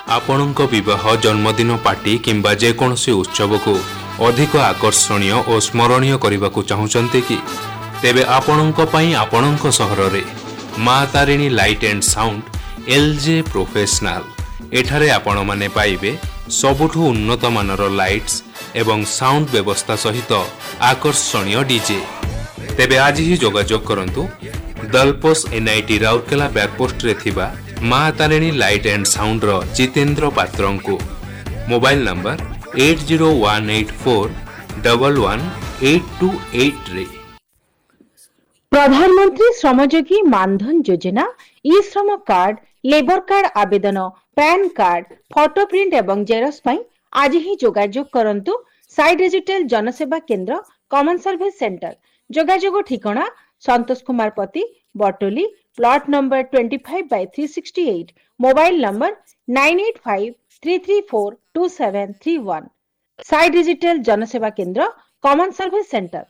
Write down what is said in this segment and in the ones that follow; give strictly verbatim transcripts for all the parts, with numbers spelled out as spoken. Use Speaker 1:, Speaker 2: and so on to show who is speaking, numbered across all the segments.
Speaker 1: ଆପଣଙ୍କ ବିବାହ ଜନ୍ମଦିନ ପାର୍ଟି କିମ୍ବା ଯେକୌଣସି ଉତ୍ସବକୁ ଅଧିକ ଆକର୍ଷଣୀୟ ଓ ସ୍ମରଣୀୟ କରିବାକୁ ଚାହୁଁଛନ୍ତି କି? ତେବେ ଆପଣଙ୍କ ପାଇଁ ଆପଣଙ୍କ ସହରରେ ମା Tarini light and sound ଏଲ୍ଜେ professional. ଏଠାରେ ଆପଣମାନେ ପାଇବେ ସବୁଠୁ ଉନ୍ନତମାନର ଲାଇଟ୍ସ ଏବଂ ସାଉଣ୍ଡ ବ୍ୟବସ୍ଥା ସହିତ ଆକର୍ଷଣୀୟ ଡିଜେ। ତେବେ ଆଜି ହିଁ ଯୋଗାଯୋଗ କରନ୍ତୁ ଦଲପୋସ ଏନ୍ଆଇଟି ରାଉରକେଲା ବ୍ୟାକପୋଷ୍ଟରେ ଥିବା ମା Tarini light and sounder Jitendra ପାତ୍ରଙ୍କୁ। Mobile number eight zero one eight four double one eight two eight ରେ।
Speaker 2: प्रधानमंत्री श्रमयोगी मानधन योजना, ई श्रम कार्ड, लेबर कार्ड आवेदन, पैन कार्ड, फोटो प्रिंट एवं जेरक्स पई आज ही जोगाजोग करंतु साई डिजिटल जनसेवा केंद्र कॉमन सर्विस सेंटर। जोगाजोग ठिकाना संतोष कुमार पति, बटोली, plot number twenty five by three sixty eight, mobile number nine eight five three three four to seven three one. Sai digital जनसेवा केंद्र कॉमन सर्विस सेंटर।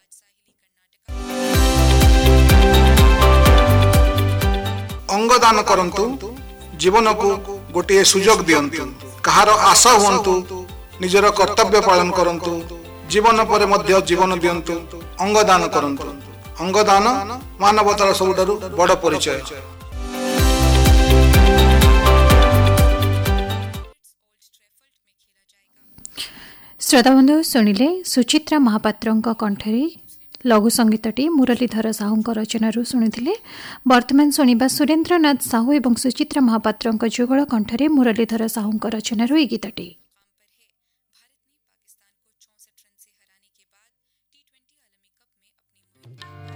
Speaker 3: अंगदान करंतु, जीवन को गोटे सुजोग दियंतु, कहार आशा हुंतु, निजर कर्तव्य पालन करंतु, जीवन पर मध्य जीवन दियंतु, अंगदान करंतु। अंगदान मानवतार सबुठारु बड़ परिचय।
Speaker 4: श्रोताबंधु शुणिले सुचित्रा महापात्रଙ୍କ कंठरे लघु संगीतटी मुरलीधर साहूଙ୍କ रचनारू शुणुथिले। वर्तमान शुणिबा सुरेन्द्रनाथ साहू एवं सुचित्रा महापात्रଙ୍କ जुगल कंठरे मुरलीधर साहूଙ୍କ रचनारू ए गीतटी।